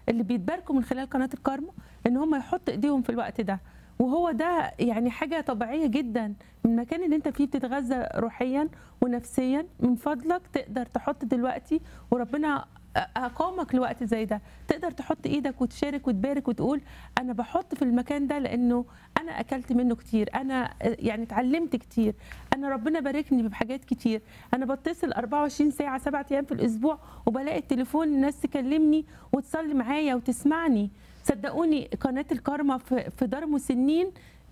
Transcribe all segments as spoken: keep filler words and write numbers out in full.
اللي بيتباركوا من خلال قناه الكارما ان هم يحطوا ايديهم في الوقت ده، وهو ده يعني حاجه طبيعيه جدا. من المكان اللي انت فيه بتتغذى روحيا ونفسيا، من فضلك تقدر تحط دلوقتي، وربنا اقامك لوقت زي ده، تقدر تحط ايدك وتشارك وتبارك وتقول انا بحط في المكان ده لانه انا اكلت منه كتير، انا يعني اتعلمت كتير، انا ربنا باركني بحاجات كتير، انا بتصل أربعة وعشرين ساعه سبعة ايام في الاسبوع وبلاقي التليفون الناس تكلمني وتصلي معايا وتسمعني. صدقوني قناه الكارما في في دار مسنين،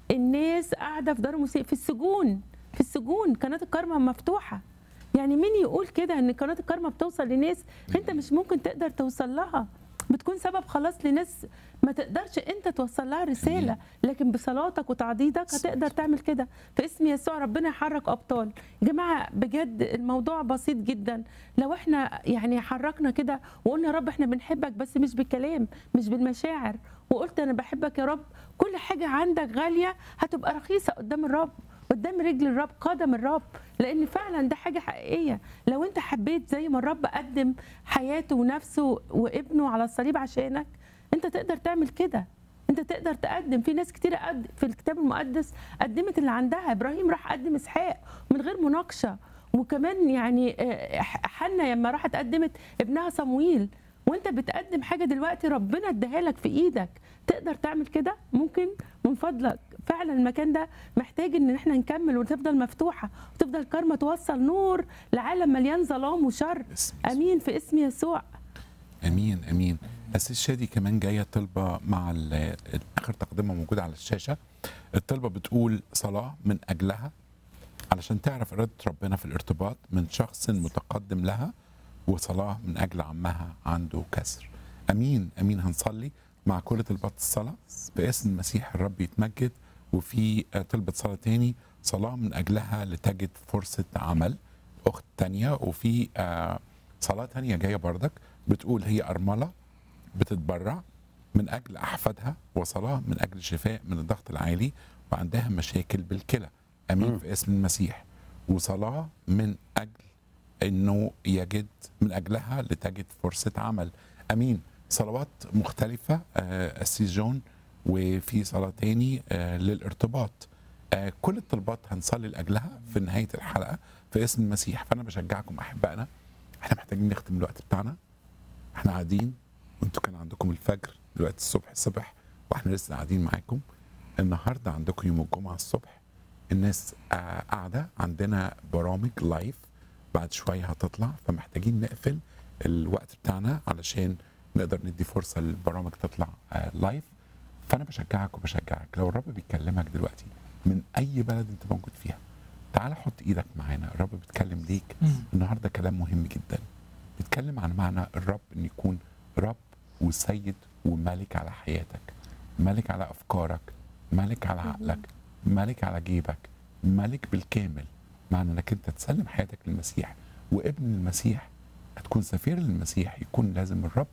الناس قاعده في دار مسنين في السجون، في السجون قناه الكارما مفتوحه. يعني مين يقول كده ان قناه الكارما بتوصل لناس انت مش ممكن تقدر توصل لها، بتكون سبب خلاص لناس ما تقدرش انت توصل لها رساله، لكن بصلاتك وتعضيدك هتقدر تعمل كده. في اسم يسوع ربنا يحرك ابطال. يا جماعه بجد الموضوع بسيط جدا، لو احنا يعني حركنا كده وقلنا يا رب احنا بنحبك بس مش بالكلام مش بالمشاعر، وقلت انا بحبك يا رب، كل حاجه عندك غاليه هتبقى رخيصه قدام الرب، قدام رجل الرب، قدم الرب، لان فعلا ده حاجه حقيقيه. لو انت حبيت زي ما الرب قدم حياته ونفسه وابنه على الصليب عشانك، انت تقدر تعمل كده، انت تقدر تقدم. في ناس كتير قد في الكتاب المقدس قدمت اللي عندها، ابراهيم راح قدم اسحاق من غير مناقشه، وكمان يعني حنة لما راحت قدمت ابنها صمويل. وانت بتقدم حاجه دلوقتي ربنا اداها لك في ايدك، تقدر تعمل كده. ممكن من فضلك فعلا المكان ده محتاج ان احنا نكمل وتفضل مفتوحه وتفضل كارما توصل نور لعالم مليان ظلام وشر. امين في اسم يسوع. امين امين. اسيس شادي كمان جايه طلبه مع اخر تقدمه موجوده على الشاشه. الطلبه بتقول صلاه من اجلها علشان تعرف اراده ربنا في الارتباط من شخص متقدم لها، وصلاه من اجل عمها عنده كسر. امين امين. هنصلي مع كل طلبات الصلاه باسم المسيح الرب يتمجد. وفي طلبه صلاه تاني، صلاه من اجلها لتجد فرصه عمل، اخت تانيه. وفي صلاه تانيه جايه بردك بتقول هي ارمله بتتبرع من اجل احفادها، وصلاه من اجل شفاء من الضغط العالي وعندها مشاكل بالكلى. امين م. في اسم المسيح. وصلاه من اجل انه يجد من اجلها لتجد فرصه عمل. امين. صلوات مختلفه آه السيس جون. وفي صلاه تاني آه للارتباط. آه كل الطلبات هنصلي لاجلها في نهايه الحلقه في اسم المسيح. فانا بشجعكم احبائنا، احنا محتاجين نختم الوقت بتاعنا، احنا قاعدين وانتوا كان عندكم الفجر دلوقتي الصبح الصبح واحنا لسه قاعدين معاكم. النهارده عندكم يوم الجمعه الصبح، الناس آه قاعده، عندنا برامج لايف بعد شويه هتطلع، فمحتاجين نقفل الوقت بتاعنا علشان نقدر ندي فرصه للبرامج تطلع آه لايف. فانا بشجعك وبشجعك لو الرب بيكلمك دلوقتي من اي بلد انت موجود فيها، تعال حط ايدك معانا. الرب بيتكلم ليك النهارده كلام مهم جدا، بيتكلم عن معنى الرب ان يكون رب وسيد وملك على حياتك، ملك على افكارك، ملك على عقلك، ملك على جيبك، ملك بالكامل. معنى انك انت تسلم حياتك للمسيح وابن المسيح، هتكون سفير للمسيح. يكون لازم الرب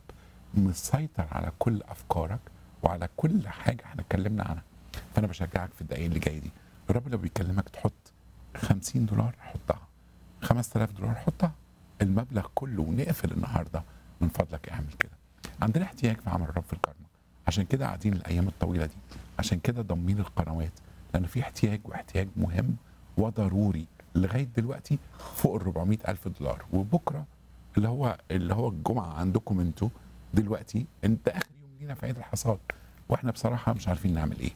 مسيطر على كل افكارك وعلى كل حاجه احنا اتكلمنا عنها. فانا بشجعك في الدقائق اللي جايه دي، الرب لو بيكلمك تحط خمسين دولار حطها، خمسة آلاف دولار حطها، المبلغ كله، ونقفل النهارده. من فضلك اعمل كده. عندنا احتياج في عمل الرب في الكارما، عشان كده قاعدين الايام الطويله دي، عشان كده ضامنين القنوات، لان في احتياج واحتياج مهم وضروري. لغايه دلوقتي فوق ال أربعمائة ألف دولار، وبكره اللي هو اللي هو الجمعه عندكم انتوا دلوقتي، انت اخر يوم لينا في عيد الحصاد، واحنا بصراحه مش عارفين نعمل ايه.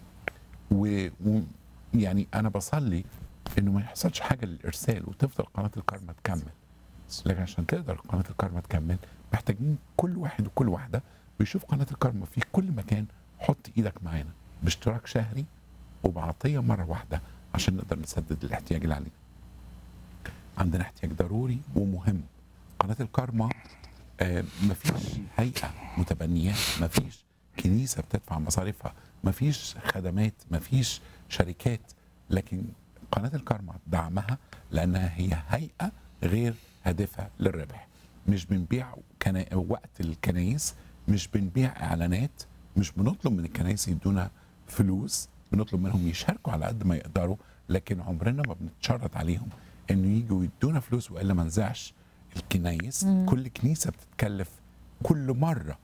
ويعني انا بصلي انه ما يحصلش حاجه للارسال وتفضل قناه الكارما تكمل، لكن عشان تقدر قناه الكارما تكمل محتاجين كل واحد وكل واحده بيشوف قناه الكارما في كل مكان. حط ايدك معانا باشتراك شهري وبعطيه مره واحده عشان نقدر نسدد الاحتياج اللي علينا. عندنا احتياج ضروري ومهم. قناه الكارما آه مفيش هيئه متبنيات، مفيش كنيسه بتدفع مصاريفها، مفيش خدمات، مفيش شركات، لكن قناه الكارما دعمها لانها هي هيئه غير هادفه للربح. مش بنبيع كنا... وقت الكنايس، مش بنبيع اعلانات، مش بنطلب من الكنايس يدونا فلوس، بنطلب منهم يشاركوا على قد ما يقدروا، لكن عمرنا ما بنتشرط عليهم انه يجوا يدونا فلوس والا ما نزعش الكنايس. مم. كل كنيسه بتتكلف كل مره